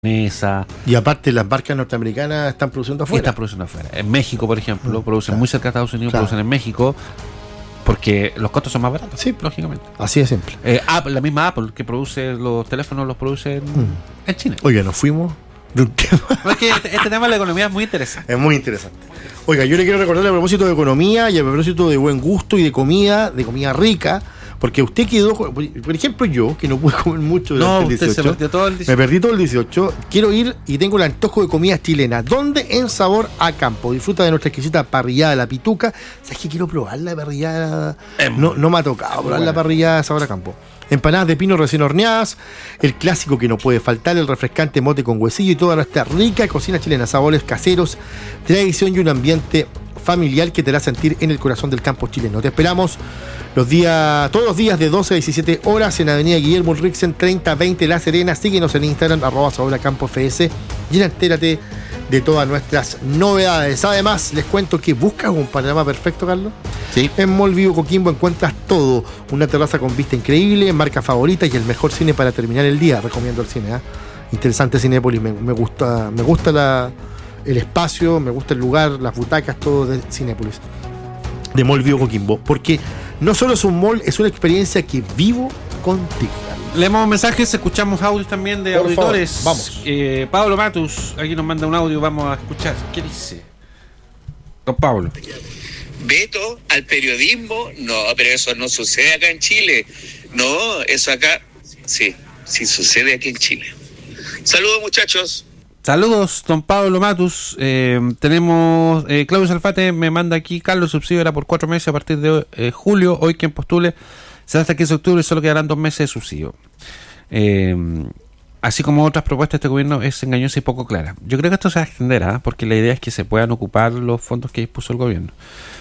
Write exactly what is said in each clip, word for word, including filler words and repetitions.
japonesa. Y aparte las marcas norteamericanas están produciendo afuera. Están produciendo afuera. En México, por ejemplo, Mm, producen claro. muy cerca de Estados Unidos, Claro. producen en México, porque los costos son más baratos. Sí. Lógicamente. Así de simple. Eh, Apple, la misma Apple que produce los teléfonos, los produce en, Mm. en China. Oiga, nos fuimos de un tema. Es que este, este tema de la economía es muy interesante. Es muy interesante. Oiga, yo le quiero recordar a propósito de economía y a propósito de buen gusto y de comida, de comida rica, porque usted quedó, con- por ejemplo yo, que no pude comer mucho No, durante el usted se dieciocho, perdió todo el me dieciocho. perdí todo el dieciocho, quiero ir y tengo el antojo de comida chilena. ¿Dónde? En Sabor a Campo. Disfruta de nuestra exquisita parrillada de la pituca. ¿Sabes que quiero probar la parrillada? Es No, no me ha tocado probar buena. la parrillada de Sabor a Campo. Empanadas de pino recién horneadas, el clásico que no puede faltar, el refrescante mote con huesillo y toda nuestra rica cocina chilena, sabores caseros, tradición y un ambiente familiar que te hará sentir en el corazón del campo chileno. Te esperamos los días, todos los días de doce a diecisiete horas en Avenida Guillermo Rixen treinta veinte La Serena. Síguenos en Instagram, arroba Sabor a Campo F S, y entérate de todas nuestras novedades. Además, les cuento que buscas un panorama perfecto, Carlos. Sí. En Mall Vivo Coquimbo encuentras todo, una terraza con vista increíble, marca favorita y el mejor cine para terminar el día. Recomiendo el cine, ¿eh? Interesante Cinépolis, me, me gusta, me gusta la, el espacio, me gusta el lugar, las butacas, todo de Cinépolis, de Mall Vivo Coquimbo, porque no solo es un mall, es una experiencia que vivo contigo. Leemos mensajes, escuchamos audios también de Por auditores. favor, vamos. Eh, Pablo Matus, aquí nos manda un audio, vamos a escuchar. ¿Qué dice? Don Pablo. Veto al periodismo, no, pero eso no sucede acá en Chile. No, eso acá, sí, sí sucede aquí en Chile. Saludos, muchachos. Saludos, don Pablo Matus. Eh, tenemos eh, Claudio Salfate, me manda aquí. Carlos, subsidio era por cuatro meses a partir de eh, julio. Hoy quien postule será hasta el quince de octubre y solo quedarán dos meses de subsidio. Eh, así como otras propuestas de este gobierno es engañosa y poco clara. Yo creo que esto se va a extender, ¿eh? Porque la idea es que se puedan ocupar los fondos que dispuso el gobierno.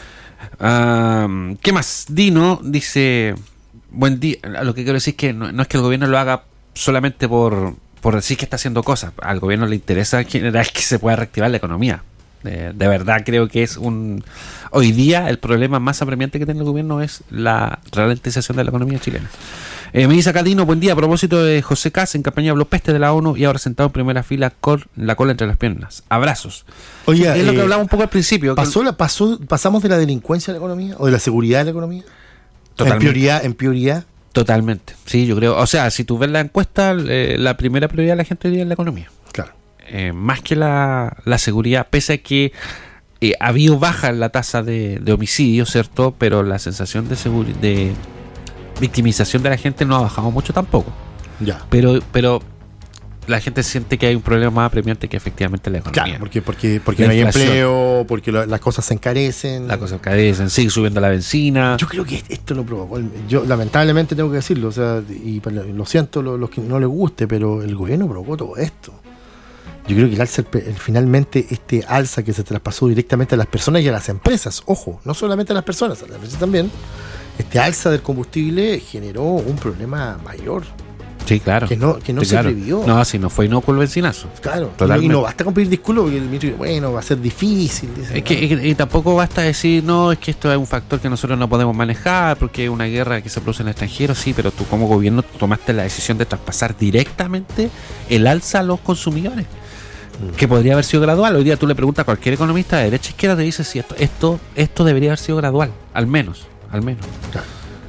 Ah, ¿qué más? Dino dice: buen día. Lo que quiero decir es que no, no es que el gobierno lo haga solamente por, por decir que está haciendo cosas. Al gobierno le interesa en general que se pueda reactivar la economía. De, de verdad creo que es un... Hoy día el problema más apremiante que tiene el gobierno es la ralentización de la economía chilena. Eh, me dice Cadino, buen día, a propósito de José Cas, en campaña habló peste de la ONU y ahora sentado en primera fila con la cola entre las piernas. Abrazos. Oiga, es lo que eh, hablaba un poco al principio. que- ¿pasó la, pasó, ¿Pasamos de la delincuencia a la economía? ¿O de la seguridad de la economía? Totalmente. En prioridad, en prioridad. Totalmente, sí, yo creo. O sea, si tú ves la encuesta, eh, la primera prioridad de la gente hoy día es la economía. Claro. Eh, más que la, la seguridad, pese a que eh, ha habido baja en la tasa de, de homicidios, ¿cierto? Pero la sensación de, seguri- de victimización de la gente no ha bajado mucho tampoco. Ya. Pero, pero la gente siente que hay un problema más apremiante que efectivamente la economía. Claro, porque, porque, porque La no hay inflación. empleo, porque lo- las cosas se encarecen. La cosa cadecen, sigue subiendo la benzina. Yo creo que esto lo provocó. el- Yo lamentablemente tengo que decirlo, o sea, y lo lo siento los, los que no les guste, pero el gobierno provocó todo esto. Yo creo que el alza, el- finalmente este alza que se traspasó directamente a las personas y a las empresas, ojo, no solamente a las personas, a las empresas también, este alza del combustible generó un problema mayor, Sí, claro. que no, que no Sí, se claro. previó. No, si no fue inocuo el benzinazo. Claro, y no, y Totalmente. no basta con pedir disculpas porque el ministro dice, bueno, va a ser difícil. Dice, Es que, ¿no? y, y tampoco basta decir, no, es que esto es un factor que nosotros no podemos manejar porque es una guerra que se produce en el extranjero, sí, pero tú como gobierno tomaste la decisión de traspasar directamente el alza a los consumidores, Mm. que podría haber sido gradual. Hoy día tú le preguntas a cualquier economista de derecha e izquierda, te dice si esto, esto, esto debería haber sido gradual, al menos, al menos. Claro.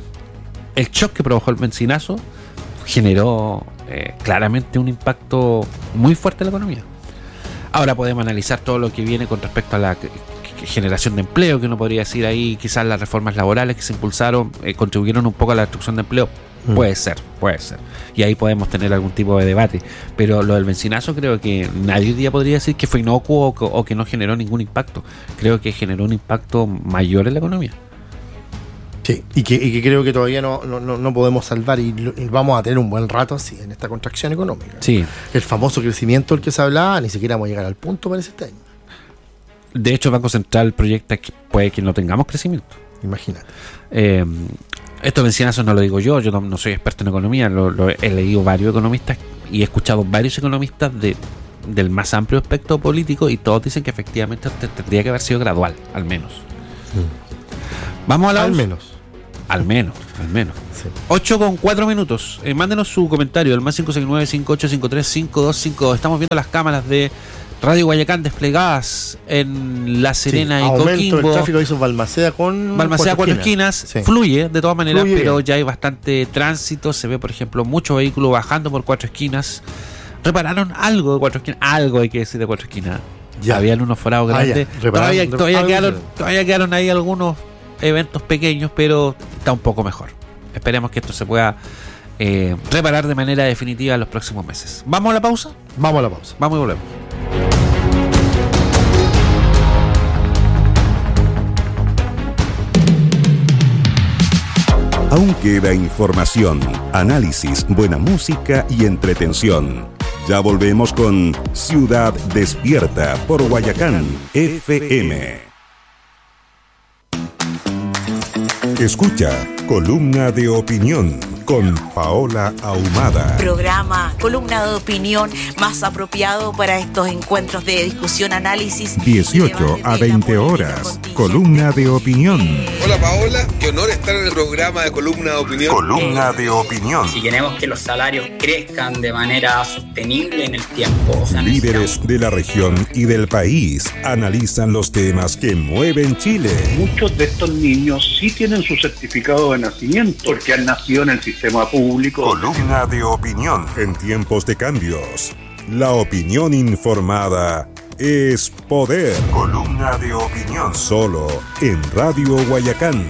El shock que provocó el benzinazo generó eh, claramente un impacto muy fuerte en la economía. Ahora podemos analizar todo lo que viene con respecto a la c- c- generación de empleo, que uno podría decir ahí, quizás las reformas laborales que se impulsaron eh, contribuyeron un poco a la destrucción de empleo. Mm. Puede ser, puede ser. Y ahí podemos tener algún tipo de debate. Pero lo del benzinazo creo que nadie hoy día podría decir que fue inocuo o que, o que no generó ningún impacto. Creo que generó un impacto mayor en la economía. Sí, y que, y que creo que todavía no, no, no no podemos salvar y, lo- y vamos a tener un buen rato así en esta contracción económica. Sí. El famoso crecimiento del que se hablaba, ni siquiera vamos a llegar al punto parece este año. De hecho, el Banco Central proyecta que puede que no tengamos crecimiento. Imagínate. Eh, estos bencinazos no lo digo yo, yo no, no soy experto en economía, lo, lo he leído varios economistas y he escuchado varios economistas de, del más amplio espectro político y todos dicen que efectivamente te- tendría que haber sido gradual, al menos. Vamos a la Al U S. menos. Al menos, al menos. Sí. ocho con cuatro minutos. Eh, mándenos su comentario al más cinco seis nueve, cinco ocho cinco tres, cinco dos cinco dos. Estamos viendo las cámaras de Radio Guayacán desplegadas en La Serena sí, y aumento Coquimbo. el tráfico hizo Balmaceda con Balmaceda Cuatro Esquinas, Sí. fluye de todas maneras, Fluye pero bien. ya hay bastante tránsito. Se ve, por ejemplo, mucho vehículo bajando por Cuatro Esquinas. Repararon algo de Cuatro Esquinas, algo hay que decir de Cuatro Esquinas. Ya. Habían unos forados Ah, ya. grandes. Repararon- todavía, rep- todavía, algo quedaron, hicieron. todavía quedaron ahí algunos eventos pequeños, pero está un poco mejor. Esperemos que esto se pueda eh, reparar de manera definitiva en los próximos meses. ¿Vamos a la pausa? Vamos a la pausa. Vamos y volvemos. Aún queda información, análisis, buena música y entretención. Ya volvemos con Ciudad Despierta por Guayacán F M. Escucha Columna de Opinión con Paola Ahumada. Programa, columna de opinión más apropiado para estos encuentros de discusión, análisis. dieciocho a veinte horas. Columna de Opinión. Hola Paola, qué honor estar en el programa de Columna de Opinión. Columna de Opinión. Si queremos que los salarios crezcan de manera sostenible en el tiempo, o sea, Líderes de la región y del país analizan los temas que mueven Chile. Muchos de estos niños sí tienen su certificado de nacimiento porque han nacido en el sistema público. Columna de Opinión. En tiempos de cambios, la opinión informada es poder. Columna de Opinión. Solo en Radio Guayacán.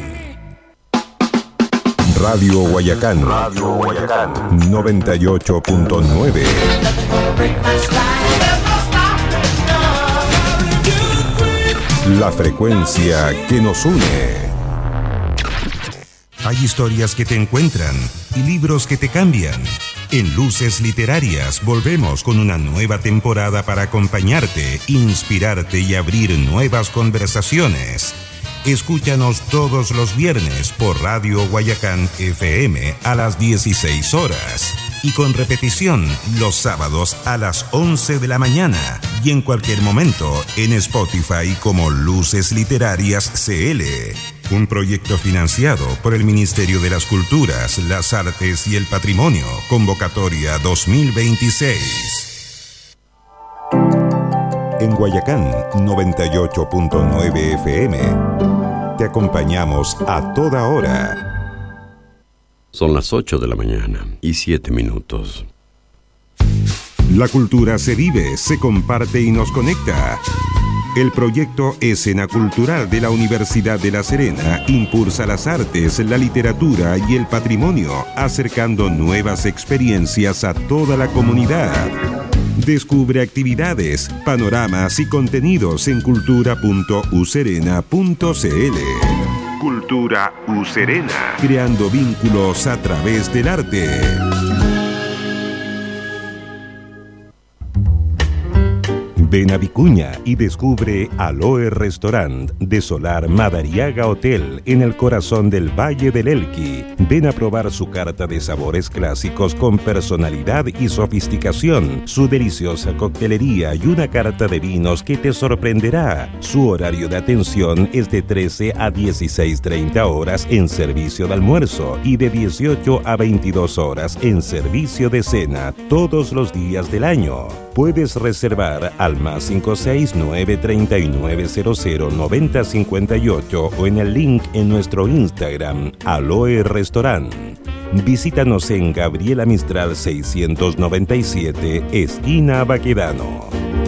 Radio Guayacán. Radio Guayacán. noventa y ocho punto nueve. La frecuencia que nos une. Hay historias que te encuentran y libros que te cambian. En Luces Literarias volvemos con una nueva temporada para acompañarte, inspirarte y abrir nuevas conversaciones. Escúchanos todos los viernes por Radio Guayacán F M a las dieciséis horas y con repetición los sábados a las once de la mañana y en cualquier momento en Spotify como Luces Literarias C L. Un proyecto financiado por el Ministerio de las Culturas, las Artes y el Patrimonio. Convocatoria dos mil veintiséis. En Guayacán noventa y ocho punto nueve F M. Te acompañamos a toda hora. Son las ocho de la mañana y siete minutos. La cultura se vive, se comparte y nos conecta. El proyecto Escena Cultural de la Universidad de La Serena impulsa las artes, la literatura y el patrimonio, acercando nuevas experiencias a toda la comunidad. Descubre actividades, panoramas y contenidos en cultura punto u serena punto c l. Cultura U Serena, creando vínculos a través del arte. Ven a Vicuña y descubre Aloe Restaurant de Solar Madariaga Hotel en el corazón del Valle del Elqui. Ven a probar su carta de sabores clásicos con personalidad y sofisticación, su deliciosa coctelería y una carta de vinos que te sorprenderá. Su horario de atención es de trece a dieciséis treinta horas en servicio de almuerzo y de dieciocho a veintidós horas en servicio de cena todos los días del año. Puedes reservar al más cinco seis nueve tres nueve cero cero nueve cero cinco ocho o en el link en nuestro Instagram, Aloe Restaurant. Visítanos en Gabriela Mistral seiscientos noventa y siete, esquina Baquedano.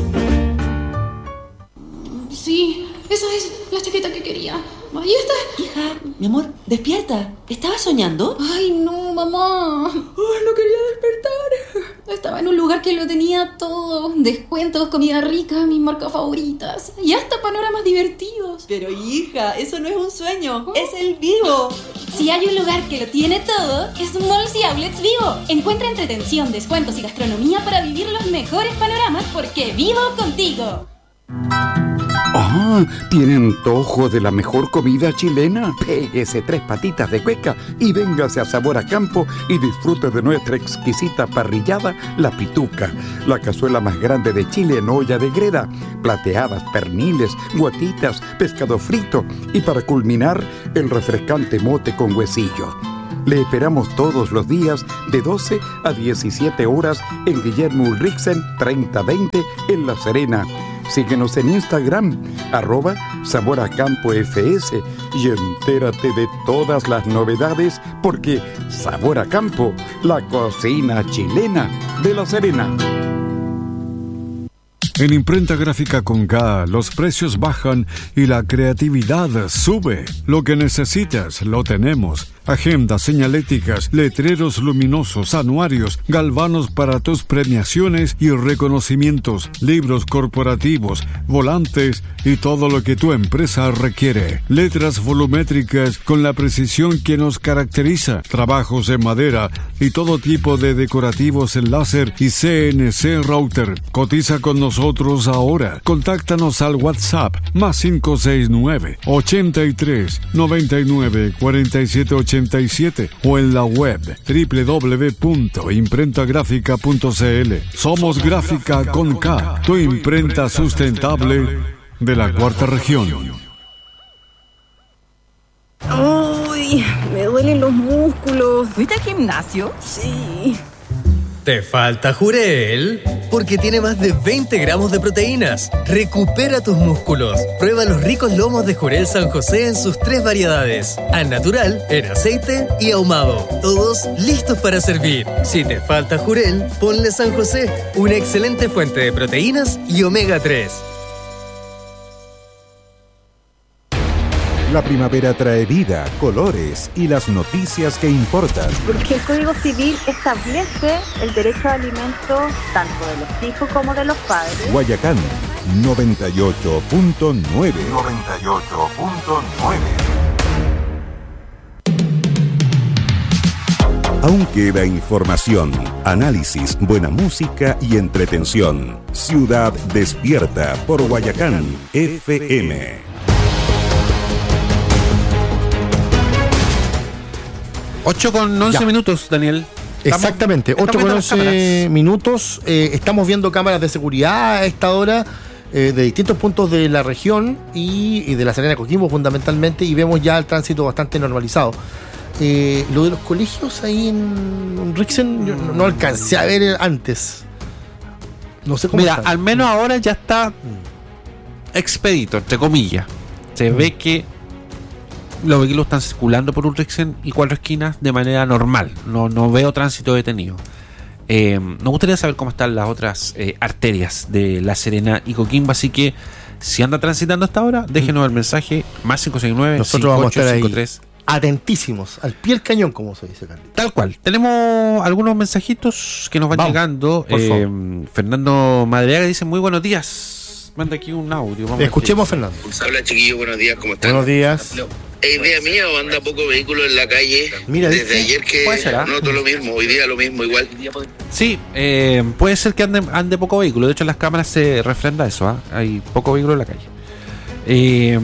Sí, esa es la chaqueta que quería. Ahí está. Hija, mi amor, despierta. ¿Estabas soñando? Ay, no, mamá. Ay, no quería despertar. Estaba en un lugar que lo tenía todo. Descuentos, comida rica, mis marcas favoritas. Y hasta panoramas divertidos. Pero hija, eso no es un sueño. ¿Oh? Es el Vivo. Si hay un lugar que lo tiene todo, es Malls y Outlets Vivo. Encuentra entretención, descuentos y gastronomía para vivir los mejores panoramas porque vivo contigo. Ah, ¿tiene antojo de la mejor comida chilena? Péguese tres patitas de cueca y véngase a Sabor a Campo y disfrute de nuestra exquisita parrillada, La Pituca, la cazuela más grande de Chile en olla de greda, plateadas, perniles, guatitas, pescado frito y para culminar, el refrescante mote con huesillo. Le esperamos todos los días de doce a diecisiete horas en Guillermo Ulrichsen treinta veinte en La Serena. Síguenos en Instagram, arroba Sabor a Campo F S, y entérate de todas las novedades porque Sabor a Campo, la cocina chilena de La Serena. En Imprenta Gráfica con K, los precios bajan y la creatividad sube. Lo que necesitas, lo tenemos. Agendas, señaléticas, letreros luminosos, anuarios, galvanos para tus premiaciones y reconocimientos, libros corporativos, volantes y todo lo que tu empresa requiere. Letras volumétricas con la precisión que nos caracteriza, trabajos en madera y todo tipo de decorativos en láser y C N C router. Cotiza con nosotros ahora. Contáctanos al WhatsApp más cinco seis nueve, ochenta y tres, noventa y nueve, cuarenta y siete ochenta y siete o en la web doble u doble u doble u punto imprenta gráfica punto c l. Somos Gráfica con K, tu imprenta sustentable de la cuarta región. Uy, me duelen los músculos. ¿Fuiste al gimnasio? Sí. ¿Te falta Jurel? Porque tiene más de veinte gramos de proteínas. Recupera tus músculos. Prueba los ricos lomos de Jurel San José en sus tres variedades. Al natural, en aceite y ahumado. Todos listos para servir. Si te falta Jurel, ponle San José, una excelente fuente de proteínas y omega tres. La primavera trae vida, colores y las noticias que importan. Porque el Código Civil establece el derecho a alimento tanto de los hijos como de los padres. Guayacán, noventa y ocho punto nueve. noventa y ocho punto nueve. Aún queda información, análisis, buena música y entretención. Ciudad Despierta por Guayacán F M. ocho con once ya. Minutos, Daniel. Estamos, Exactamente, ocho con once minutos. Eh, estamos viendo cámaras de seguridad a esta hora eh, de distintos puntos de la región y, y de la Serena de Coquimbo fundamentalmente, y vemos ya el tránsito bastante normalizado. Eh, lo de los colegios ahí en Rixen, yo no, no alcancé a ver antes. No sé cómo. Mira, está. Al menos ahora ya está expedito, entre comillas. Se mm. ve que los vehículos están circulando por Ulrichsen y Cuatro Esquinas de manera normal. No, no veo tránsito detenido. Eh, nos gustaría saber cómo están las otras eh, arterias de La Serena y Coquimbo, así que si anda transitando hasta ahora, déjenos el mensaje más cinco seis nueve, nosotros vamos a estar ahí atentísimos, al pie del cañón, como se dice, Carlos. Tal cual. Tenemos algunos mensajitos que nos van vamos, llegando. Eh, Fernando Madriaga dice: muy buenos días. Manda aquí un audio. Vamos Escuchemos a Fernando. Hola, chiquillos, buenos días, ¿cómo están? Buenos días. No. ¿Es idea mía o anda poco vehículo en la calle? Mira, desde ¿viste? ayer que noto lo mismo, hoy día lo mismo igual. Sí, eh, puede ser que ande, ande poco vehículo. De hecho, en las cámaras se refrenda eso, ¿eh? Hay poco vehículo en la calle. Eh,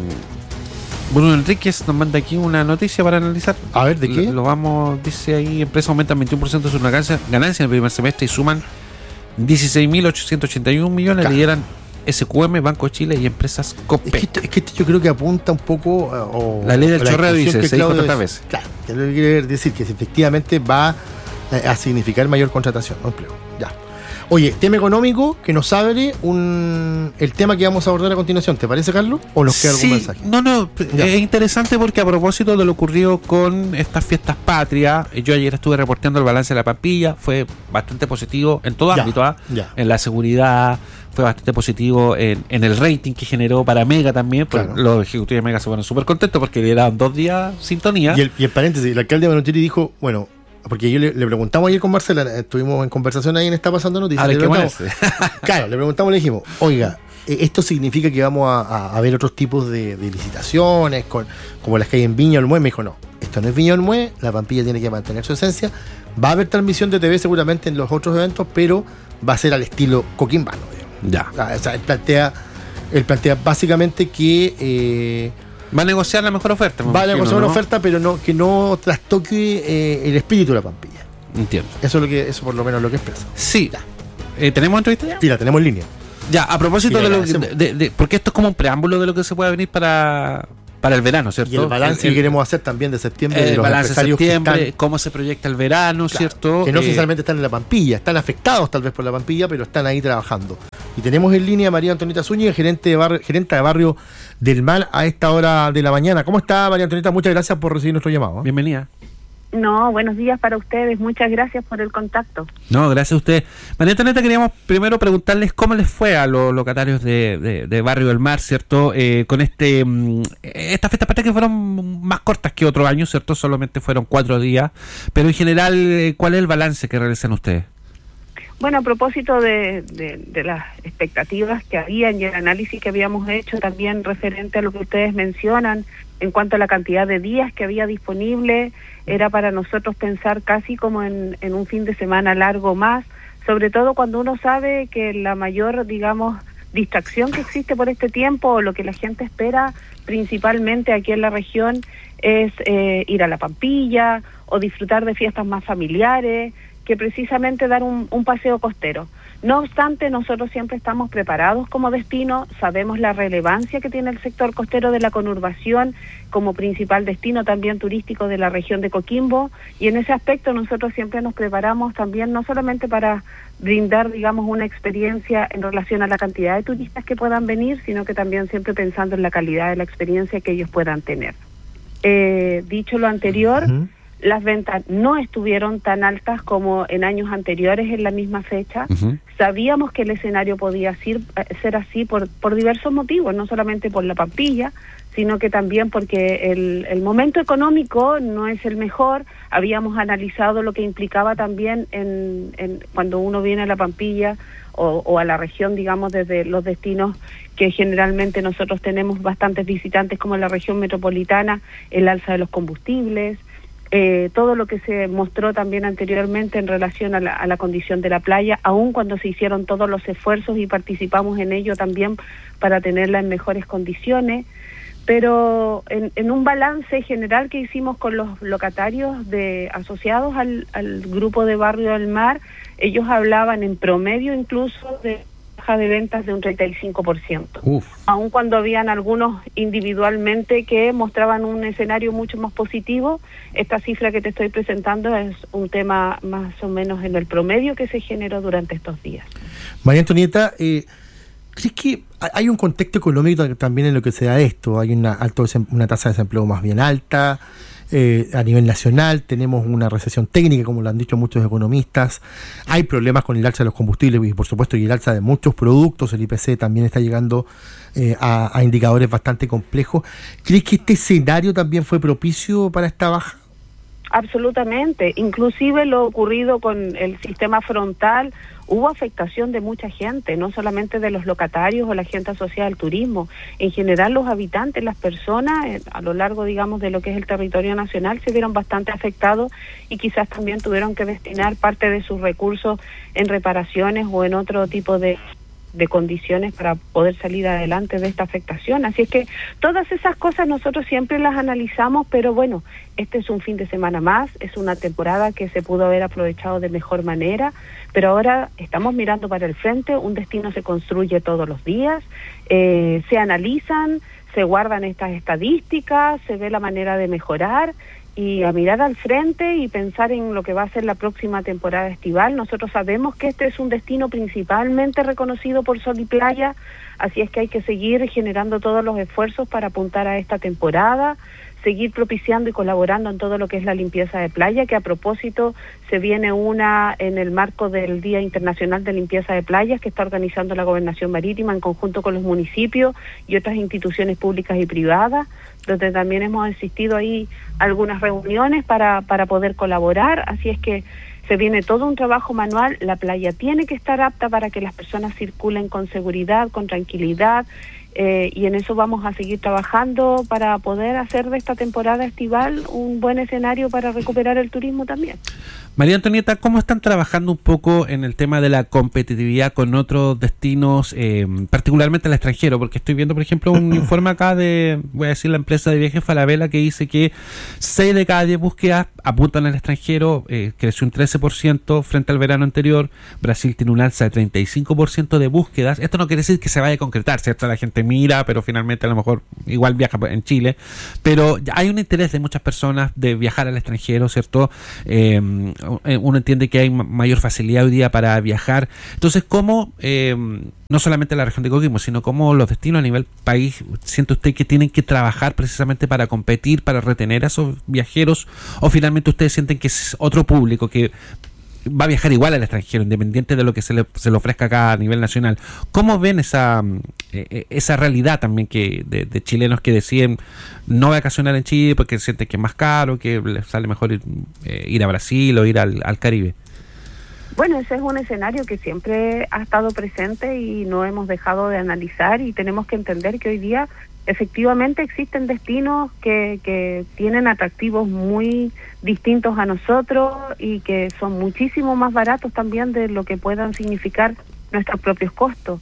Bruno Enríquez nos manda aquí una noticia para analizar. A ver, ¿de qué? Lo, lo vamos, dice ahí: empresas aumentan veintiuno por ciento de sus ganancias ganancia en el primer semestre y suman dieciséis mil ochocientos ochenta y uno millones. Lideran S Q M, Banco de Chile y empresas Copec. Es que, es que esto yo creo que apunta un poco o, la ley del chorreo dice, se dijo tantas veces. Claro, que lo que quiere decir que efectivamente va a significar mayor contratación o empleo. Ya. Oye, tema económico que nos abre un el tema que vamos a abordar a continuación. ¿Te parece, Carlos? ¿O nos queda sí, algún mensaje? No, no, ya. Es interesante porque a propósito de lo ocurrido con estas fiestas patrias, yo ayer estuve reportando el balance de la Pampilla, fue bastante positivo en todo ya, ámbito, ¿eh? Ya. En la seguridad, fue bastante positivo en, en el rating que generó para Mega también. Claro. Los ejecutivos de Mega se fueron súper contentos porque le daban dos días sintonía. Y el, y el paréntesis, el alcalde de Manochiri dijo, bueno, porque yo le, le preguntamos ayer con Marcela, estuvimos en conversación ahí en Está Pasando Noticias. Le claro, le preguntamos, le dijimos, oiga, esto significa que vamos a, a, a ver otros tipos de, de licitaciones, con, como las que hay en Viña del Mue. Me dijo, no, esto no es Viña del Mue, la Pampilla tiene que mantener su esencia. Va a haber transmisión de T V seguramente en los otros eventos, pero va a ser al estilo coquimbano. Ya. O sea, él plantea Él plantea básicamente que eh, va a negociar la mejor oferta. Va a negociar una oferta, pero no que no trastoque eh, el espíritu de la Pampilla. Entiendo. Eso es lo que, eso por lo menos lo que expresa. Sí. Eh, ¿Tenemos entrevista ya? Sí, la tenemos en línea. Ya, a propósito de lo que, de, de, porque esto es como un preámbulo de lo que se puede venir para, para el verano, ¿cierto? Y el balance el, el, que queremos hacer también de septiembre el de los balance empresarios de septiembre, que están, cómo se proyecta el verano, claro, ¿cierto? Que no eh, necesariamente están en la Pampilla, están afectados tal vez por la Pampilla, pero están ahí trabajando. Y tenemos en línea a María Antonieta Zúñiga, gerente de barrio, gerente de Barrio del Mar a esta hora de la mañana. ¿Cómo está, María Antonieta? Muchas gracias por recibir nuestro llamado. Bienvenida. No, buenos días para ustedes. Muchas gracias por el contacto. No, gracias a usted. María Antonieta, queríamos primero preguntarles cómo les fue a los locatarios de, de, de Barrio del Mar, ¿cierto? Eh, con este estas fiestas patrias que fueron más cortas que otros años, ¿cierto? Solamente fueron cuatro días. Pero en general, ¿cuál es el balance que realizan ustedes? Bueno, a propósito de, de, de las expectativas que habían y el análisis que habíamos hecho también referente a lo que ustedes mencionan en cuanto a la cantidad de días que había disponible, era para nosotros pensar casi como en, en un fin de semana largo más, sobre todo cuando uno sabe que la mayor, digamos, distracción que existe por este tiempo, o lo que la gente espera principalmente aquí en la región, es eh, ir a la Pampilla o disfrutar de fiestas más familiares, que precisamente dar un, un paseo costero. No obstante, nosotros siempre estamos preparados como destino, sabemos la relevancia que tiene el sector costero de la conurbación como principal destino también turístico de la región de Coquimbo, y en ese aspecto nosotros siempre nos preparamos también no solamente para brindar, digamos, una experiencia en relación a la cantidad de turistas que puedan venir, sino que también siempre pensando en la calidad de la experiencia que ellos puedan tener. Eh, dicho lo anterior, uh-huh. Las ventas no estuvieron tan altas como en años anteriores en la misma fecha. Uh-huh. Sabíamos que el escenario podía ser, ser así por, por diversos motivos, no solamente por la Pampilla, sino que también porque el, el momento económico no es el mejor. Habíamos analizado lo que implicaba también en, en cuando uno viene a la Pampilla o, o a la región, digamos, desde los destinos que generalmente nosotros tenemos bastantes visitantes, como la región metropolitana, el alza de los combustibles, Eh, todo lo que se mostró también anteriormente en relación a la, a la condición de la playa, aun cuando se hicieron todos los esfuerzos y participamos en ello también para tenerla en mejores condiciones, pero en, en un balance general que hicimos con los locatarios de asociados al, al grupo de Barrio del Mar, ellos hablaban en promedio incluso de de ventas de un treinta y cinco por ciento, Uf. Aun cuando habían algunos individualmente que mostraban un escenario mucho más positivo. Esta cifra que te estoy presentando es un tema más o menos en el promedio que se generó durante estos días. María Antonieta, eh, ¿crees que hay un contexto económico también en lo que se da esto? Hay una, alto, una tasa de desempleo más bien alta. Eh, a nivel nacional tenemos una recesión técnica, como lo han dicho muchos economistas. Hay problemas con el alza de los combustibles y por supuesto y el alza de muchos productos. El I P C también está llegando eh, a, a indicadores bastante complejos. ¿Crees que este escenario también fue propicio para esta baja? Absolutamente, inclusive lo ocurrido con el sistema frontal, hubo afectación de mucha gente, no solamente de los locatarios o la gente asociada al turismo, en general los habitantes, las personas eh, a lo largo, digamos, de lo que es el territorio nacional se vieron bastante afectados y quizás también tuvieron que destinar parte de sus recursos en reparaciones o en otro tipo de de condiciones para poder salir adelante de esta afectación. Así es que todas esas cosas nosotros siempre las analizamos, pero bueno, este es un fin de semana más, es una temporada que se pudo haber aprovechado de mejor manera, pero ahora estamos mirando para el frente, un destino se construye todos los días, eh, se analizan, se guardan estas estadísticas, se ve la manera de mejorar, y a mirar al frente y pensar en lo que va a ser la próxima temporada estival. Nosotros sabemos que este es un destino principalmente reconocido por Sol y Playa, así es que hay que seguir generando todos los esfuerzos para apuntar a esta temporada, seguir propiciando y colaborando en todo lo que es la limpieza de playa, que a propósito se viene una en el marco del Día Internacional de Limpieza de Playas que está organizando la Gobernación Marítima en conjunto con los municipios y otras instituciones públicas y privadas, donde también hemos asistido ahí a algunas reuniones para, para poder colaborar, así es que se viene todo un trabajo manual. La playa tiene que estar apta para que las personas circulen con seguridad, con tranquilidad, eh, y en eso vamos a seguir trabajando para poder hacer de esta temporada estival un buen escenario para recuperar el turismo también. María Antonieta, ¿cómo están trabajando un poco en el tema de la competitividad con otros destinos, eh, particularmente al extranjero? Porque estoy viendo, por ejemplo, un informe acá de, voy a decir, la empresa de viajes Falabella, que dice que seis de cada diez búsquedas apuntan al extranjero, eh, creció un trece por ciento frente al verano anterior. Brasil tiene un alza de treinta y cinco por ciento de búsquedas. Esto no quiere decir que se vaya a concretar, ¿cierto? La gente mira, pero finalmente a lo mejor igual viaja en Chile. Pero hay un interés de muchas personas de viajar al extranjero, ¿cierto? Eh, uno entiende que hay mayor facilidad hoy día para viajar. Entonces, ¿cómo, eh, no solamente la región de Coquimbo, sino cómo los destinos a nivel país, siente usted que tienen que trabajar precisamente para competir, para retener a esos viajeros, o finalmente ustedes sienten que es otro público que va a viajar igual al extranjero, independiente de lo que se le, se le ofrezca acá a nivel nacional? ¿Cómo ven esa eh, esa realidad también que de, de chilenos que deciden no vacacionar en Chile porque sienten que es más caro, que les sale mejor ir, eh, ir a Brasil o ir al, al Caribe? Bueno, ese es un escenario que siempre ha estado presente y no hemos dejado de analizar, y tenemos que entender que hoy día efectivamente existen destinos que, que tienen atractivos muy distintos a nosotros y que son muchísimo más baratos también de lo que puedan significar nuestros propios costos.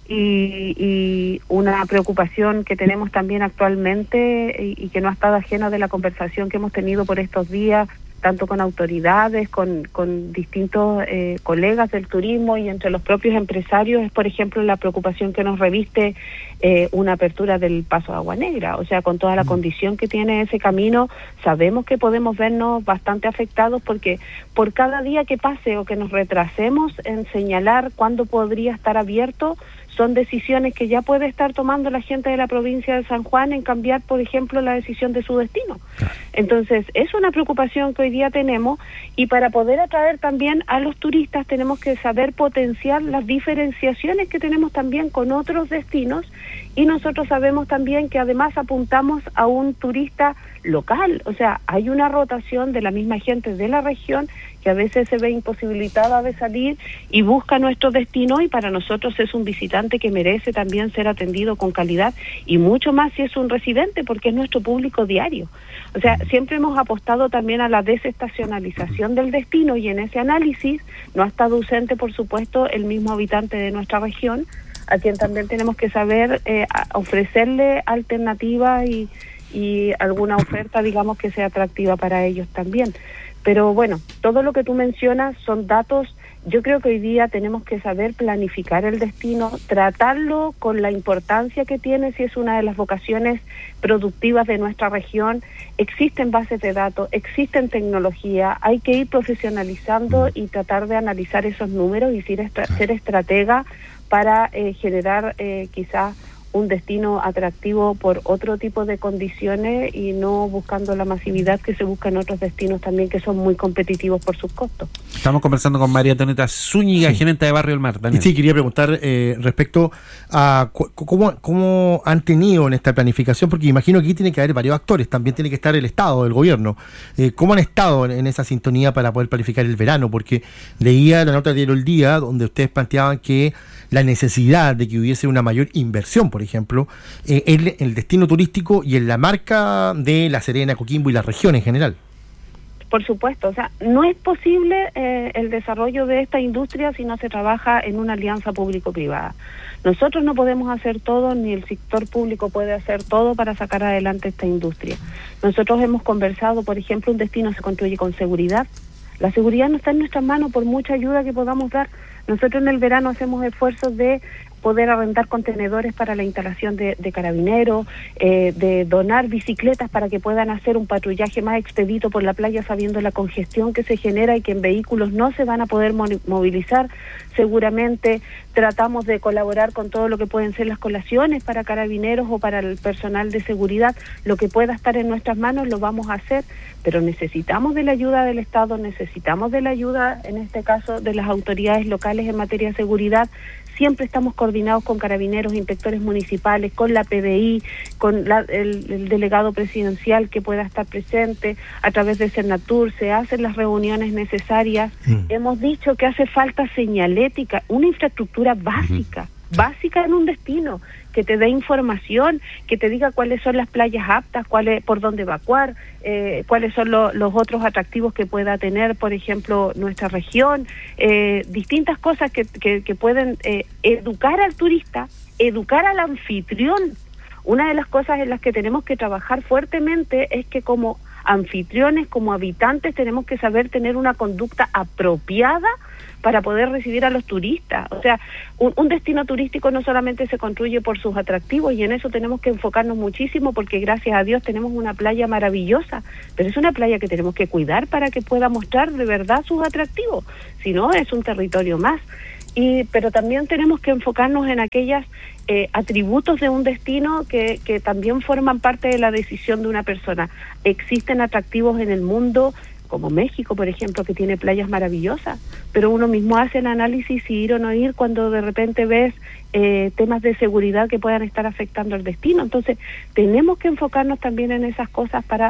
Y, y una preocupación que tenemos también actualmente y, y que no ha estado ajena de la conversación que hemos tenido por estos días, tanto con autoridades, con, con distintos eh, colegas del turismo y entre los propios empresarios, es por ejemplo la preocupación que nos reviste eh, una apertura del Paso de Agua Negra. O sea, con toda la condición que tiene ese camino, sabemos que podemos vernos bastante afectados, porque por cada día que pase o que nos retrasemos en señalar cuándo podría estar abierto, son decisiones que ya puede estar tomando la gente de la provincia de San Juan en cambiar, por ejemplo, la decisión de su destino. Entonces, es una preocupación que hoy día tenemos, y para poder atraer también a los turistas tenemos que saber potenciar las diferenciaciones que tenemos también con otros destinos, y nosotros sabemos también que además apuntamos a un turista local. O sea, hay una rotación de la misma gente de la región que a veces se ve imposibilitada de salir y busca nuestro destino, y para nosotros es un visitante que merece también ser atendido con calidad, y mucho más si es un residente, porque es nuestro público diario. O sea, siempre hemos apostado también a la desestacionalización del destino, y en ese análisis no ha estado ausente, por supuesto, el mismo habitante de nuestra región, a quien también tenemos que saber eh, ofrecerle alternativas y, y alguna oferta, digamos, que sea atractiva para ellos también. Pero bueno, todo lo que tú mencionas son datos. Yo creo que hoy día tenemos que saber planificar el destino, tratarlo con la importancia que tiene, si es una de las vocaciones productivas de nuestra región. Existen bases de datos, existen tecnología, hay que ir profesionalizando y tratar de analizar esos números y ser, estra- ser estratega para eh, generar eh, quizás un destino atractivo por otro tipo de condiciones, y no buscando la masividad que se busca en otros destinos también, que son muy competitivos por sus costos. Estamos conversando con María Antonieta Zúñiga, sí, gerente de Barrio El Mar. Daniel. Sí, quería preguntar eh, respecto a cu- cómo, cómo han tenido en esta planificación, porque imagino que aquí tiene que haber varios actores, también tiene que estar el Estado, el gobierno. Eh, ¿Cómo han estado en, en esa sintonía para poder planificar el verano? Porque leía la nota de El Día, donde ustedes planteaban que la necesidad de que hubiese una mayor inversión, por ejemplo, eh, en el destino turístico y en la marca de La Serena, Coquimbo y la región en general. Por supuesto, o sea, no es posible eh, el desarrollo de esta industria si no se trabaja en una alianza público-privada. Nosotros no podemos hacer todo, ni el sector público puede hacer todo para sacar adelante esta industria. Nosotros hemos conversado, por ejemplo, un destino se construye con seguridad. La seguridad no está en nuestras manos por mucha ayuda que podamos dar. Nosotros en el verano hacemos esfuerzos de poder arrendar contenedores para la instalación de, de carabineros, eh, de donar bicicletas para que puedan hacer un patrullaje más expedito por la playa, sabiendo la congestión que se genera y que en vehículos no se van a poder movilizar. Seguramente tratamos de colaborar con todo lo que pueden ser las colaciones para carabineros o para el personal de seguridad. Lo que pueda estar en nuestras manos lo vamos a hacer, pero necesitamos de la ayuda del Estado, necesitamos de la ayuda, en este caso, de las autoridades locales en materia de seguridad. Siempre estamos coordinados con carabineros, inspectores municipales, con la P D I, con la, el, el delegado presidencial que pueda estar presente, a través de Cernatur, se hacen las reuniones necesarias. Mm. Hemos dicho que hace falta señalética, una infraestructura básica, mm. básica en un destino, que te dé información, que te diga cuáles son las playas aptas, cuáles, por dónde evacuar, eh, cuáles son lo, los otros atractivos que pueda tener, por ejemplo, nuestra región, eh, distintas cosas que, que, que pueden eh, educar al turista, educar al anfitrión. Una de las cosas en las que tenemos que trabajar fuertemente es que como anfitriones, como habitantes, tenemos que saber tener una conducta apropiada para poder recibir a los turistas. O sea, un, un destino turístico no solamente se construye por sus atractivos, y en eso tenemos que enfocarnos muchísimo, porque gracias a Dios tenemos una playa maravillosa, pero es una playa que tenemos que cuidar para que pueda mostrar de verdad sus atractivos, si no es un territorio más. Y, pero también tenemos que enfocarnos en aquellos eh, atributos de un destino que, que también forman parte de la decisión de una persona. Existen atractivos en el mundo, como México, por ejemplo, que tiene playas maravillosas, pero uno mismo hace el análisis si ir o no ir cuando de repente ves eh, temas de seguridad que puedan estar afectando el destino. Entonces, tenemos que enfocarnos también en esas cosas para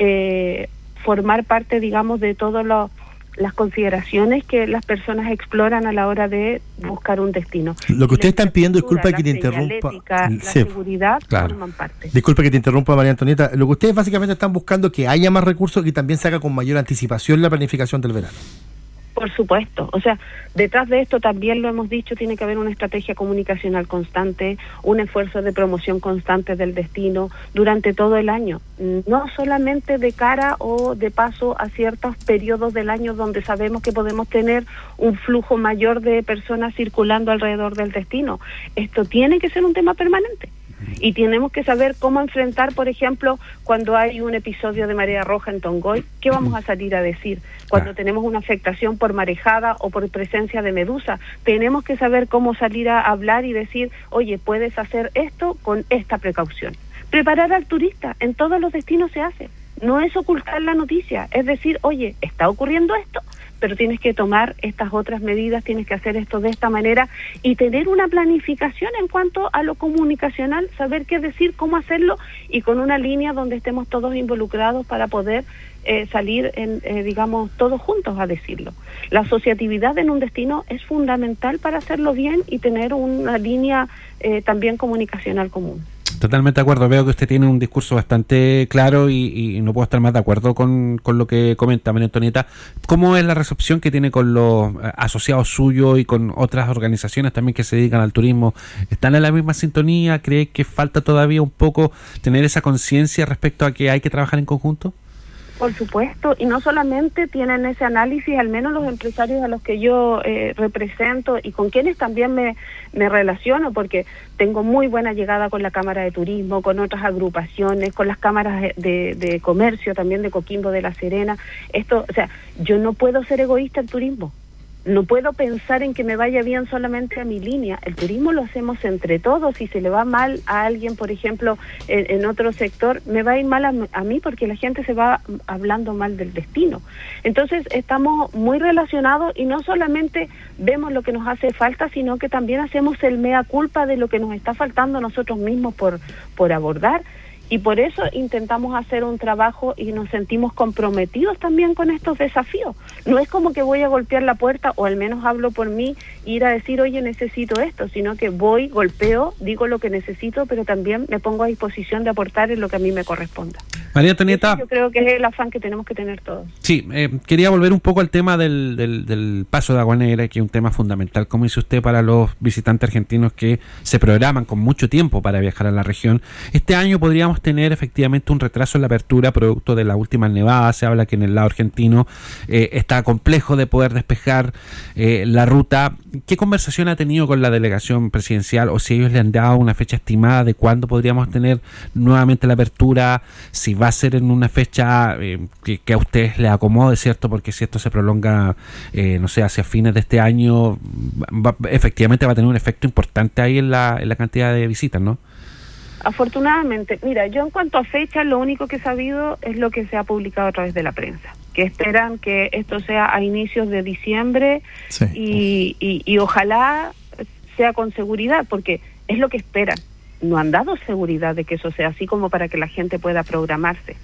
eh, formar parte, digamos, de todos los las consideraciones que las personas exploran a la hora de buscar un destino. Lo que ustedes están pidiendo, disculpa que te interrumpa, la sí, seguridad claro. forman parte. Disculpa que te interrumpa, María Antonieta. Lo que ustedes básicamente están buscando es que haya más recursos, que también se haga con mayor anticipación la planificación del verano. Por supuesto, o sea, detrás de esto también lo hemos dicho, tiene que haber una estrategia comunicacional constante, un esfuerzo de promoción constante del destino durante todo el año, no solamente de cara o de paso a ciertos periodos del año donde sabemos que podemos tener un flujo mayor de personas circulando alrededor del destino. Esto tiene que ser un tema permanente. Y tenemos que saber cómo enfrentar, por ejemplo, cuando hay un episodio de marea roja en Tongoy, ¿qué vamos a salir a decir? Cuando tenemos una afectación por marejada o por presencia de medusa, tenemos que saber cómo salir a hablar y decir, oye, puedes hacer esto con esta precaución. Preparar al turista, en todos los destinos se hace. No es ocultar la noticia, es decir, oye, está ocurriendo esto, pero tienes que tomar estas otras medidas, tienes que hacer esto de esta manera y tener una planificación en cuanto a lo comunicacional, saber qué decir, cómo hacerlo y con una línea donde estemos todos involucrados para poder eh, salir, en, eh, digamos, todos juntos a decirlo. La asociatividad en un destino es fundamental para hacerlo bien y tener una línea eh, también comunicacional común. Totalmente de acuerdo, veo que usted tiene un discurso bastante claro y, y no puedo estar más de acuerdo con, con lo que comenta María Antonieta. ¿Cómo es la recepción que tiene con los asociados suyos y con otras organizaciones también que se dedican al turismo? ¿Están en la misma sintonía? ¿Cree que falta todavía un poco tener esa conciencia respecto a que hay que trabajar en conjunto? Por supuesto, y no solamente tienen ese análisis, al menos los empresarios a los que yo eh, represento y con quienes también me, me relaciono, porque tengo muy buena llegada con la Cámara de Turismo, con otras agrupaciones, con las cámaras de, de comercio, también de Coquimbo, de La Serena. Esto, o sea, yo no puedo ser egoísta en turismo. No puedo pensar en que me vaya bien solamente a mi línea. El turismo lo hacemos entre todos. Si se le va mal a alguien, por ejemplo, en, en otro sector, me va a ir mal a, a mí porque la gente se va hablando mal del destino. Entonces, estamos muy relacionados y no solamente vemos lo que nos hace falta, sino que también hacemos el mea culpa de lo que nos está faltando a nosotros mismos por, por abordar. Y por eso intentamos hacer un trabajo y nos sentimos comprometidos también con estos desafíos. No es como que voy a golpear la puerta, o al menos hablo por mí, ir a decir, oye, necesito esto, sino que voy, golpeo, digo lo que necesito, pero también me pongo a disposición de aportar en lo que a mí me corresponda. María Antonieta. Eso yo creo que es el afán que tenemos que tener todos. Sí, eh, quería volver un poco al tema del, del, del paso de Agua Negra, que es un tema fundamental, como dice usted, para los visitantes argentinos que se programan con mucho tiempo para viajar a la región. Este año podríamos tener efectivamente un retraso en la apertura producto de las últimas nevadas. Se habla que en el lado argentino eh, está complejo de poder despejar eh, la ruta. ¿Qué conversación ha tenido con la delegación presidencial, o si ellos le han dado una fecha estimada de cuándo podríamos tener nuevamente la apertura? Si va a ser en una fecha eh, que, que a ustedes le acomode, ¿cierto? Porque si esto se prolonga, eh, no sé, hacia fines de este año, va, efectivamente va a tener un efecto importante ahí en la, en la cantidad de visitas, ¿no? Afortunadamente, mira, yo en cuanto a fecha, lo único que he sabido es lo que se ha publicado a través de la prensa, que esperan que esto sea a inicios de diciembre, sí. y, y, y ojalá sea con seguridad, porque es lo que esperan. No han dado seguridad de que eso sea así como para que la gente pueda programarse.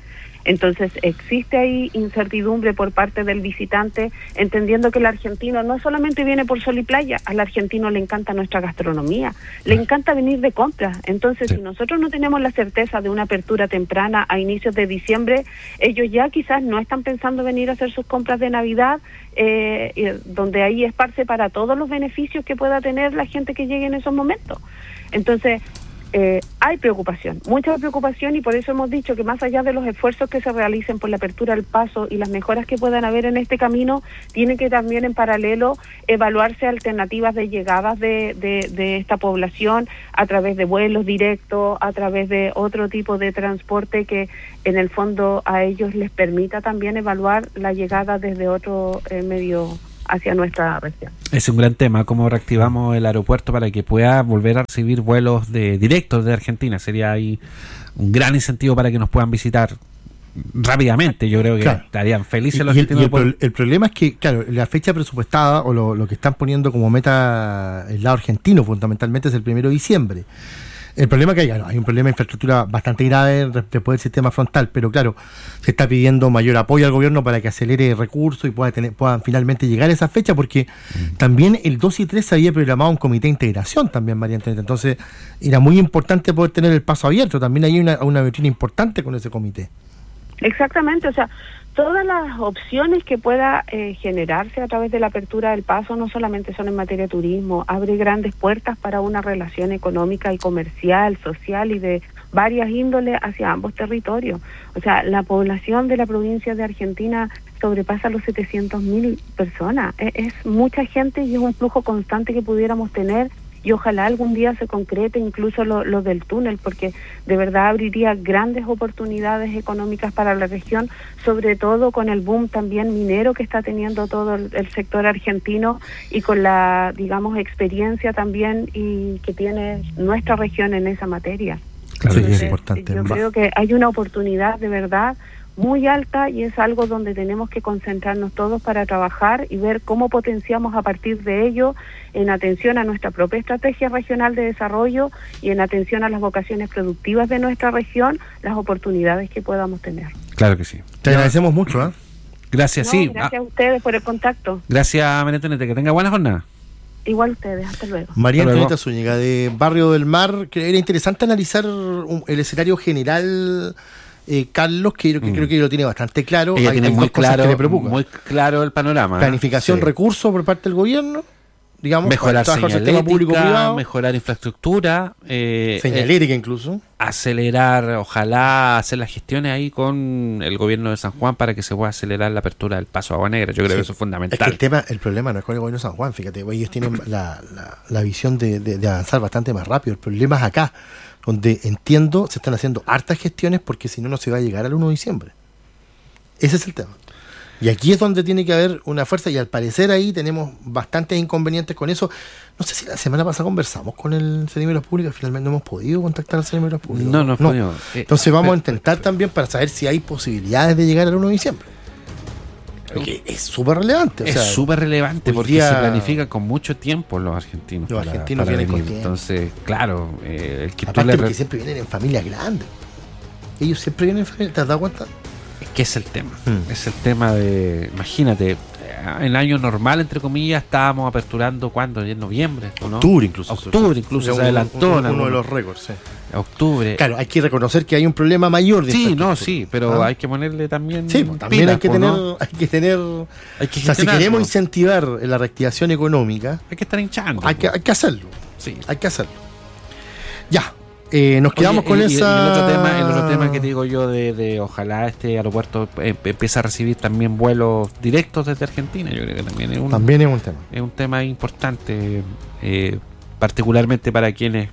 Entonces existe ahí incertidumbre por parte del visitante, entendiendo que el argentino no solamente viene por sol y playa, al argentino le encanta nuestra gastronomía, le encanta venir de compras. Entonces, sí. si nosotros no tenemos la certeza de una apertura temprana a inicios de diciembre, ellos ya quizás no están pensando venir a hacer sus compras de Navidad, eh, donde ahí esparce para todos los beneficios que pueda tener la gente que llegue en esos momentos. Entonces, Eh, hay preocupación, mucha preocupación, y por eso hemos dicho que más allá de los esfuerzos que se realicen por la apertura al paso y las mejoras que puedan haber en este camino, tiene que también en paralelo evaluarse alternativas de llegadas de, de, de esta población a través de vuelos directos, a través de otro tipo de transporte que en el fondo a ellos les permita también evaluar la llegada desde otro eh, medio hacia nuestra región. Es un gran tema, cómo reactivamos el aeropuerto para que pueda volver a recibir vuelos de directos de Argentina. Sería ahí un gran incentivo para que nos puedan visitar rápidamente. Yo creo que claro. estarían felices y, los y argentinos. El, el, el problema es que, claro, la fecha presupuestada o lo, lo que están poniendo como meta el lado argentino fundamentalmente es el primero de diciembre. El problema es que hay, claro, hay un problema de infraestructura bastante grave después del sistema frontal, pero claro, se está pidiendo mayor apoyo al gobierno para que acelere recursos y pueda tener, puedan finalmente llegar a esa fecha, porque mm. también el dos y tres se había programado un comité de integración también, María Antonieta. Entonces era muy importante poder tener el paso abierto. También hay una, una vitrina importante con ese comité. Exactamente, o sea, todas las opciones que pueda eh, generarse a través de la apertura del paso no solamente son en materia de turismo, abre grandes puertas para una relación económica y comercial, social y de varias índoles hacia ambos territorios. O sea, la población de la provincia de Argentina sobrepasa los setecientos mil personas. Es, es mucha gente y es un flujo constante que pudiéramos tener. Y ojalá algún día se concrete incluso lo, lo del túnel, porque de verdad abriría grandes oportunidades económicas para la región, sobre todo con el boom también minero que está teniendo todo el, el sector argentino y con la, digamos, experiencia también y que tiene nuestra región en esa materia. Claro, Entonces, es importante. Yo creo que hay una oportunidad de verdad muy alta y es algo donde tenemos que concentrarnos todos para trabajar y ver cómo potenciamos a partir de ello en atención a nuestra propia estrategia regional de desarrollo y en atención a las vocaciones productivas de nuestra región, las oportunidades que podamos tener. Claro que sí. Te agradecemos mucho, ¿eh? Gracias, no, sí. Gracias ah. a ustedes por el contacto. Gracias, María Antonieta, que tenga buena jornada. Igual ustedes, hasta luego. María Antonieta Zúñiga, de Barrio del Mar, que era interesante analizar un, el escenario general. Eh, Carlos, que, que mm. creo que lo tiene bastante claro. Ella hay, tiene hay muy, claro, que le muy claro el panorama. Planificación, sí. recursos por parte del gobierno, digamos, mejorar señalética, público-privado, mejorar infraestructura, eh, señalética eh, incluso, acelerar, ojalá hacer las gestiones ahí con el gobierno de San Juan para que se pueda acelerar la apertura del paso a Agua Negra. Yo creo sí. que eso es fundamental. Es que el tema, el problema no es con el gobierno de San Juan, fíjate, ellos tienen la, la, la visión de, de, de avanzar bastante más rápido. El problema es acá, donde entiendo se están haciendo hartas gestiones porque si no, no se va a llegar al uno de diciembre. Ese es el tema. Y aquí es donde tiene que haber una fuerza y al parecer ahí tenemos bastantes inconvenientes con eso. No sé si la semana pasada conversamos con el Servicio de Obras Públicas, finalmente no hemos podido contactar al Servicio de Obras Públicas. No, no, no. no. Entonces vamos a intentar también para saber si hay posibilidades de llegar al uno de diciembre. Porque es súper relevante. O es súper relevante porque día, se planifica con mucho tiempo los argentinos. Los para, argentinos para vienen venir. con tiempo. Entonces, claro, eh, el que aparte tú le... porque siempre vienen en familias grandes. Ellos siempre vienen en familias, ¿te has dado cuenta? Es que es el tema. Hmm. Es el tema de... Imagínate, en año normal, entre comillas, estábamos aperturando, ¿cuándo? En noviembre, ¿o no? Octubre incluso. Octubre incluso, o sea, se adelantó. Uno, uno de los récords, sí. Octubre. Claro, hay que reconocer que hay un problema mayor de sí, no, sí, pero ¿ah? hay que ponerle también sí, pues, también pilas, hay que tener, ¿no? hay que tener hay que o sea, si queremos incentivar la reactivación económica, hay que estar hinchando. Hay que, hay que hacerlo. Sí. Hay que hacerlo. Ya. Eh, nos quedamos Oye, con y, esa. Y el otro tema, el otro tema que te digo yo de, de ojalá este aeropuerto eh, empiece a recibir también vuelos directos desde Argentina. Yo creo que también es un también es un tema. Es un tema importante, eh, particularmente para quienes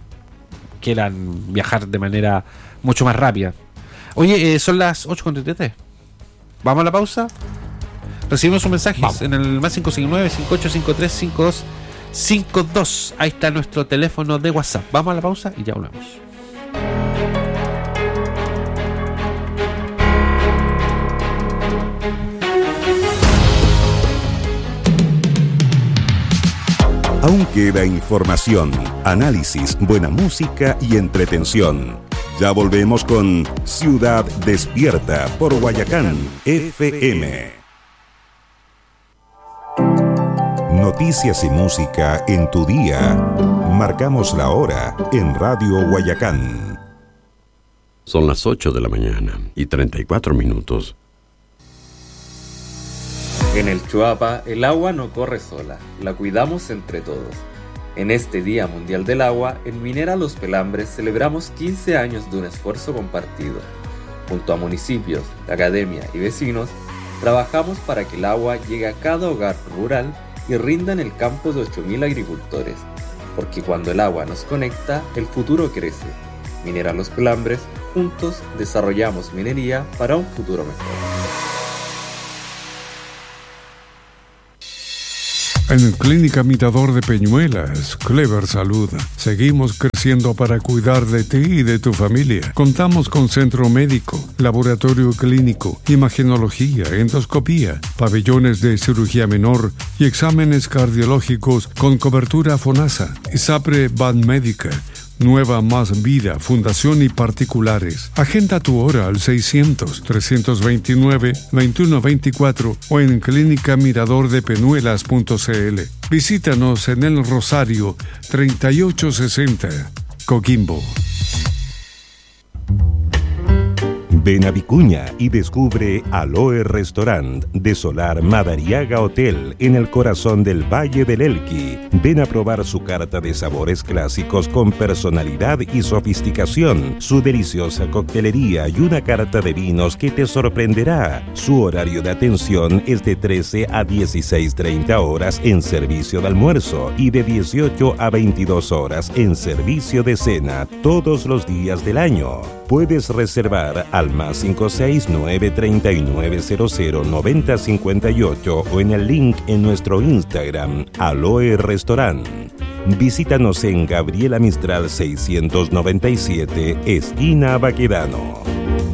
quieran viajar de manera mucho más rápida. Oye, eh, son las ocho con treinta y tres. ¿Vamos a la pausa? Recibimos un mensaje en el más cinco cinco nueve, cinco ocho cinco tres, cinco dos cinco dos. Ahí está nuestro teléfono de WhatsApp. Vamos a la pausa y ya volvemos. Aún queda información, análisis, buena música y entretención. Ya volvemos con Ciudad Despierta por Guayacán F M. Noticias y música en tu día. Marcamos la hora en Radio Guayacán. Son las ocho de la mañana y treinta y cuatro minutos. En el Chuapa, el agua no corre sola, la cuidamos entre todos. En este Día Mundial del Agua, en Minera Los Pelambres celebramos quince años de un esfuerzo compartido. Junto a municipios, academia y vecinos, trabajamos para que el agua llegue a cada hogar rural y rinda en el campo de ocho mil agricultores. Porque cuando el agua nos conecta, el futuro crece. Minera Los Pelambres, juntos desarrollamos minería para un futuro mejor. En Clínica Mirador de Peñuelas, Clever Salud, seguimos creciendo para cuidar de ti y de tu familia. Contamos con centro médico, laboratorio clínico, imagenología, endoscopía, pabellones de cirugía menor y exámenes cardiológicos con cobertura FONASA, ISAPRE Banmédica, Nueva Más Vida, Fundación y particulares. Agenda tu hora al seiscientos, trescientos veintinueve, veintiuno veinticuatro o en clínica mirador de peñuelas punto c l. Visítanos en El Rosario, treinta y ocho sesenta, Coquimbo. Ven a Vicuña y descubre Aloe Restaurant de Solar Madariaga Hotel en el corazón del Valle del Elqui. Ven a probar su carta de sabores clásicos con personalidad y sofisticación, su deliciosa coctelería y una carta de vinos que te sorprenderá. Su horario de atención es de trece a dieciséis treinta horas en servicio de almuerzo y de dieciocho a veintidós horas en servicio de cena todos los días del año. Puedes reservar al más cinco seis nueve tres nueve cero cero nueve cero cinco ocho o en el link en nuestro Instagram, Aloe Restaurant. Visítanos en Gabriela Mistral seiscientos noventa y siete, esquina Baquedano.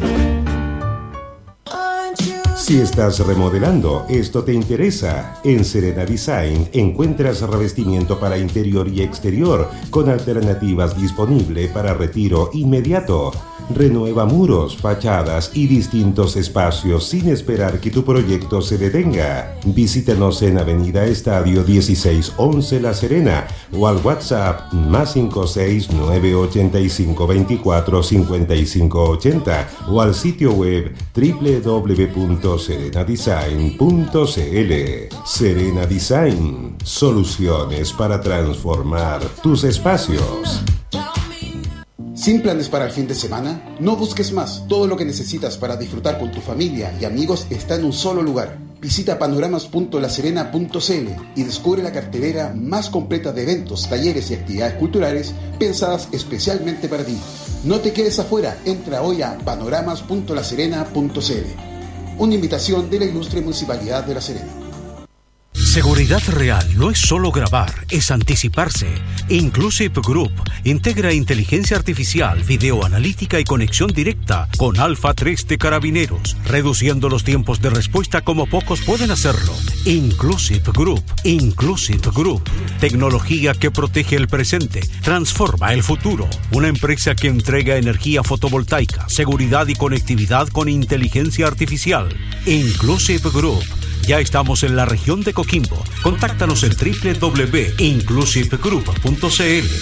Si estás remodelando, esto te interesa. En Serena Design encuentras revestimiento para interior y exterior con alternativas disponibles para retiro inmediato. Renueva muros, fachadas y distintos espacios sin esperar que tu proyecto se detenga. Visítanos en Avenida Estadio dieciséis once La Serena o al WhatsApp más cinco seis nueve ocho cinco dos cuatro cinco cinco ocho cero o al sitio web doble u doble u doble u punto serena design punto c l. Serena Design, soluciones para transformar tus espacios. ¿Sin planes para el fin de semana? No busques más. Todo lo que necesitas para disfrutar con tu familia y amigos está en un solo lugar. Visita panoramas punto la serena punto c l y descubre la cartelera más completa de eventos, talleres y actividades culturales pensadas especialmente para ti. No te quedes afuera. Entra hoy a panoramas punto la serena punto c l. Una invitación de la ilustre Municipalidad de La Serena. Seguridad real no es solo grabar, es anticiparse. Inclusive Group integra inteligencia artificial, videoanalítica y conexión directa con Alfa tres de Carabineros, reduciendo los tiempos de respuesta como pocos pueden hacerlo. Inclusive Group, Inclusive Group. Tecnología que protege el presente, transforma el futuro. Una empresa que entrega energía fotovoltaica, seguridad y conectividad con inteligencia artificial. Inclusive Group. Ya estamos en la región de Coquimbo. Contáctanos en doble u doble u doble u punto inclusive group punto c l.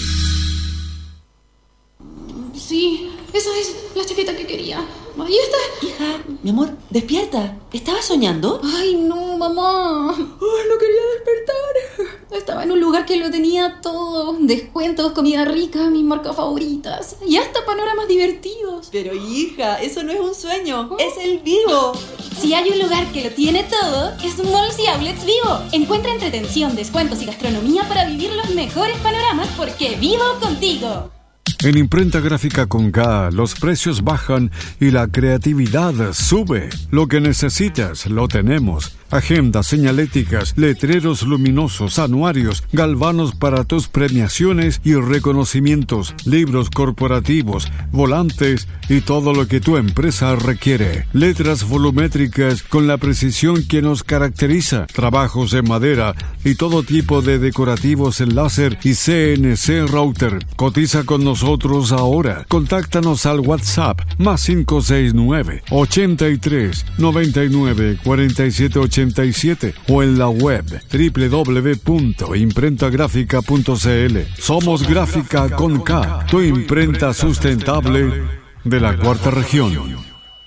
Sí, esa es la chaqueta que quería. Ahí está. Hija, mi amor, despierta. ¿Estabas soñando? Ay, no, mamá. Ay, no quería despertar. Estaba en un lugar que lo tenía todo. Descuentos, comida rica, mis marcas favoritas. Y hasta panoramas divertidos. Pero hija, eso no es un sueño. ¿Oh? Es el Vivo. Si hay un lugar que lo tiene todo, es Malls y Outlets Vivo. Encuentra entretención, descuentos y gastronomía para vivir los mejores panoramas porque vivo contigo. En Imprenta Gráfica con K, los precios bajan y la creatividad sube. Lo que necesitas, lo tenemos. agendas señaléticas, letreros luminosos, anuarios, galvanos para tus premiaciones y reconocimientos, libros corporativos, volantes y todo lo que tu empresa requiere. Letras volumétricas con la precisión que nos caracteriza, trabajos en madera y todo tipo de decorativos en láser y C N C router. Cotiza con nosotros ahora. Contáctanos al WhatsApp más cinco seis nueve, ochenta y tres, noventa y nueve, cuarenta y siete ochenta y siete o en la web doble u doble u doble u punto imprenta gráfica punto c l. Somos Gráfica con K, tu imprenta sustentable de la cuarta región.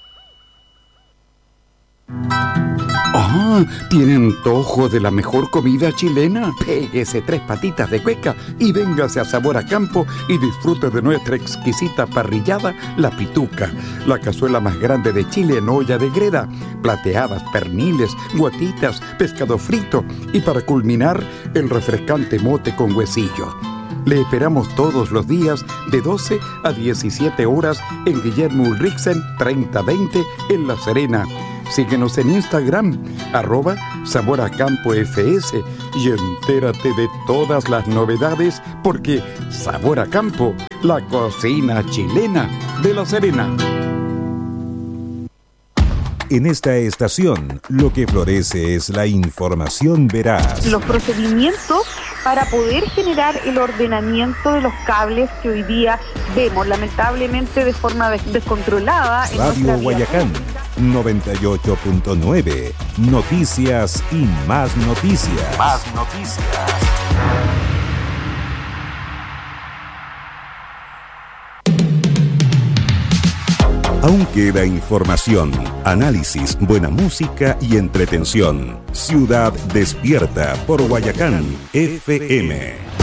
Ah, ¿tiene antojo de la mejor comida chilena? Péguese tres patitas de cueca y véngase a Sabor a Campo y disfrute de nuestra exquisita parrillada, La Pituca, la cazuela más grande de Chile en olla de greda, plateadas, perniles, guatitas, pescado frito y para culminar, el refrescante mote con huesillo. Le esperamos todos los días de doce a diecisiete horas en Guillermo Ulrichsen treinta veinte en La Serena. Síguenos en Instagram, arroba Sabor a Campo F S y entérate de todas las novedades porque Sabor a Campo, la cocina chilena de La Serena. En esta estación, lo que florece es la información veraz. Los procedimientos para poder generar el ordenamiento de los cables que hoy día vemos, lamentablemente de forma des- descontrolada. Radio Guayacán, noventa y ocho punto nueve. Noticias y más noticias. Más noticias. Aún queda información, análisis, buena música y entretención. Ciudad Despierta por Guayacán F M.